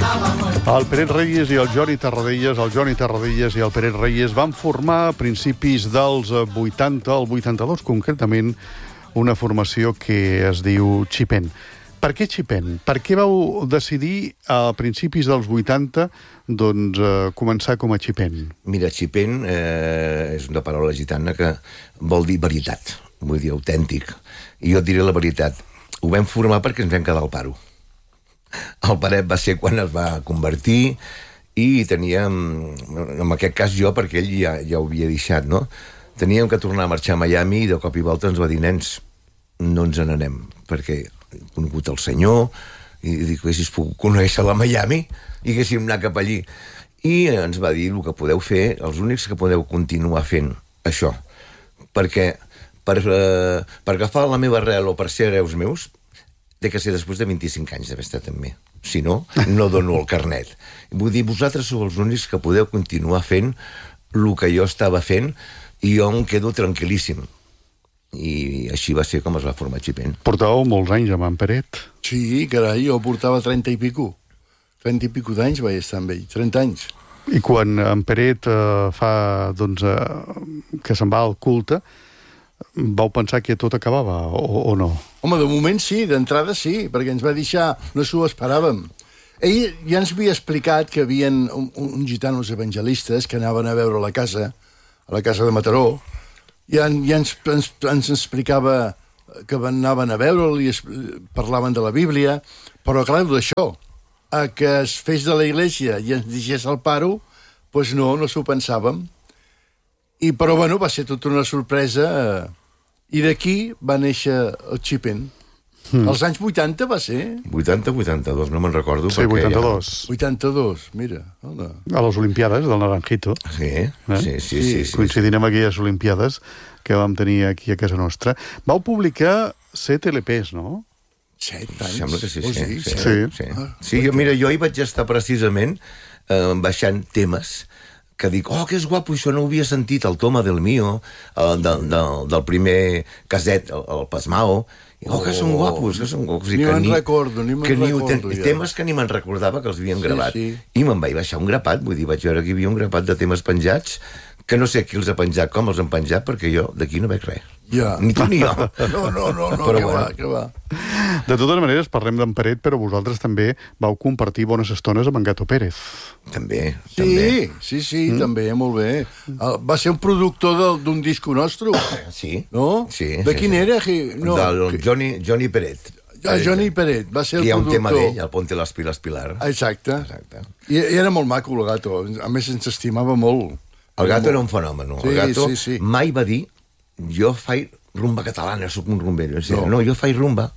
El Peret Reyes i el Johnny Terradellas, i el Peret Reyes van formar a principis dels 80, el 82 concretament, una formació que es diu Xipen. Per què Xipen? Per què vau decidir a principis dels 80 començar com a Xipen? Mira, Xipen és una paraula gitana que vol dir veritat, vull dir autèntic. I jo et diré la veritat. Ho vam formar perquè ens vam quedar al paro. El Peret va ser quan es va convertir i teníem, en aquest cas jo, perquè ell ja ho havia deixat, no? Teníem que tornar a marxar a Miami i de cop i volta ens va dir, nens, no ens n'anem, perquè he conegut el senyor i dic, haguessis pogut conèixer la Miami i haguéssim anat cap allí. I ens va dir, el que podeu fer, els únics que podeu continuar fent això, perquè per agafar la meva arrel o per ser hereus meus, té que ser després de 25 anys d'haver estat amb mi. Si no, no dono el carnet. Vull dir, vosaltres sou els únics que podeu continuar fent el que jo estava fent i jo em quedo tranquil·líssim. I així va ser com es va formar Xipen. Portàveu molts anys amb en Peret. Sí, carai, jo portava 30 i pico. 30 i pico d'anys vaig estar amb ell, 30 anys. I quan en Peret fa, que se'n va al culte, vau pensar que tot acabava, o no? Home, de moment sí, d'entrada sí, perquè ens va deixar, no s'ho esperàvem. Ell ja ens havia explicat que hi havia uns gitanos evangelistes que anaven a veure la casa de Mataró, i ens explicava que anaven a veure'l i parlaven de la Bíblia, però clar, d'això, a que es fes de la iglesia i ens deixés al paro, doncs no s'ho pensàvem. Però, bueno, va ser tota una sorpresa i d'aquí va néixer el Xipen. Als anys 80 va ser? 80-82, no me'n recordo. Sí, 82. 82, mira. Hola. A les Olimpiades del Naranjito. Sí. Coincidint amb aquelles Olimpiades que vam tenir aquí a casa nostra. Vau publicar 7 LPs, no? 7 anys? Sembla que sí. Sí. Mira, jo hi vaig estar precisament baixant temes que dic, que és guapo, això no ho havia sentit, el Toma del Mío, del primer caset, el Pasmao, que són guapos, que són guapos. Ni me'n recordo, ja. Temes que ni me'n recordava que els havien gravat. Sí. I me'n vaig baixar un grapat, vull dir, vaig veure que hi havia un grapat de temes penjats, que no sé qui els ha penjat, com els han penjat, perquè jo d'aquí no veig res. Ja. Ni tu ni jo. No, que va. De totes maneres, parlem d'en Peret, però vosaltres també vau compartir bones estones amb en Gato Pérez. També. Sí, també, molt bé. Va ser un productor d'un disco nostre. Sí. No? Sí. De quin era? No. Del Johnny Peret. Johnny Peret, va ser el productor. Hi ha un tema d'ell, el Ponte las Pilas Pilar. Exacte. I era molt maco, el Gato. A més, ens estimava molt. El Gato era un fenomen. El Gato sí. mai va dir jo faig rumba catalana, sóc un rumbero. No, jo faig rumba.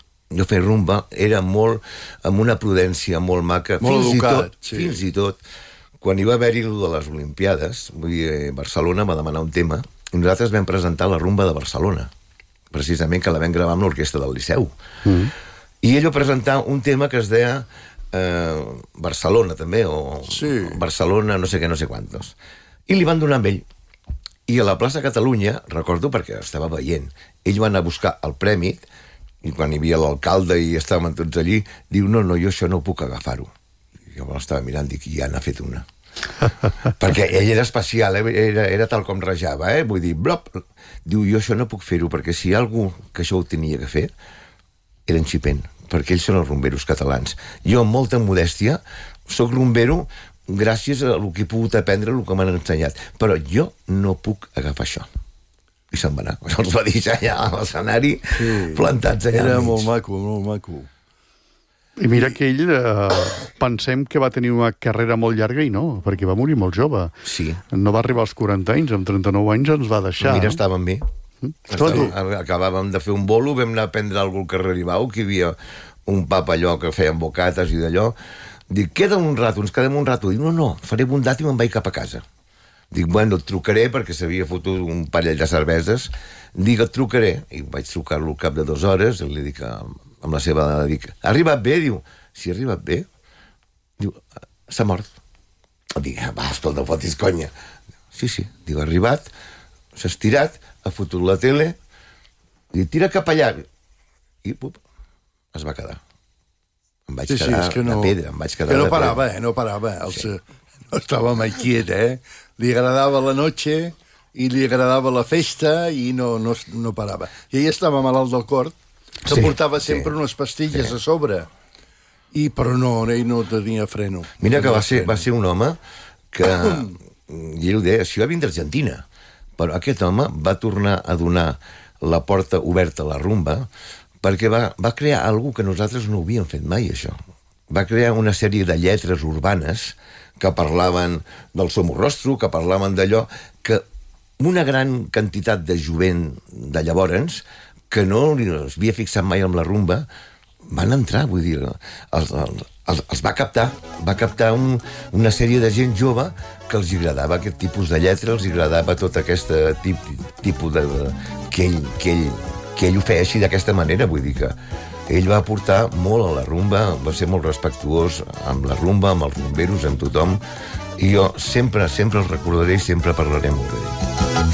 Era molt, amb una prudència molt maca. Molt educat. Fins i tot, quan hi va haver-hi de les Olimpiades, Barcelona va demanar un tema, i nosaltres vam presentar la rumba de Barcelona, precisament que la vam gravar amb l'orquestra del Liceu. I ell va presentar un tema que es deia Barcelona, també, o Barcelona no sé què, no sé quantos. I li van donar amb ell. I a la plaça Catalunya, recordo perquè estava veient, ell va anar a buscar el premi, i quan hi havia l'alcalde i estàvem tots allí, diu, no, jo això no puc agafar-ho. Jo l'estava mirant, dic, ja n'ha fet una. Perquè ell era especial, era tal com rajava, vull dir, blop. Diu, jo això no puc fer-ho, perquè si hi ha algú que això ho tenia que fer, era en Xipen, perquè ells són els rumberos catalans. Jo, amb molta modèstia, soc rumbero gràcies a el que he pogut aprendre, el que m'han ensenyat. Però jo no puc agafar això. I se'n va anar. Els va deixar allà a l'escenari, plantats allà. Era molt maco. I mira que ell, pensem que va tenir una carrera molt llarga i no, perquè va morir molt jove. Sí. No va arribar als 40 anys, amb 39 anys ens va deixar. Mira, estava amb mi. Acabàvem de fer un bolo, vam anar a prendre alguna al carrer Ribau, que hi havia un pap allò que feien bocates i d'allò. Dic, ens quedem un rato. Dic, no, faré bondat i me'n vaig cap a casa. Dic, bueno, et trucaré, perquè s'havia fotut un parell de cerveses. Dic, et trucaré. I vaig trucar-lo al cap de 2 hores, i li dic, amb la seva dada, dic, ha arribat bé? Diu, si ha arribat bé? Diu, s'ha mort. Dic, va, escolta, fotis conya. Sí, diu, ha arribat, s'ha estirat, ha fotut la tele, dic, tira cap allà. I, es va quedar. Em vaig quedar de pedra, em vaig quedar que no de parava, pedra. no parava. No estava mai quiet, Li agradava la noche i li agradava la festa i no parava. I ell estava malalt del cor, que portava sempre unes pastilles a sobre. Però ell no tenia freno. Mira que va ser un home que, i ell ho deia, això va vindre d'Argentina, però aquest home va tornar a donar la porta oberta a la rumba perquè va crear alguna que nosaltres no havíem fet mai, això. Va crear una sèrie de lletres urbanes que parlaven del Somorrostro, que parlaven d'allò, que una gran quantitat de jovent de llavors, que no es havia fixat mai amb la rumba, van entrar, vull dir, els va captar una sèrie de gent jove que els agradava aquest tipus de lletra, els agradava tot aquest tipus de... que ell ho feia així d'aquesta manera, vull dir que ell va aportar molt a la rumba, va ser molt respectuós amb la rumba, amb els rumberos, amb tothom, i jo sempre el recordaré i sempre parlaré molt d'ell.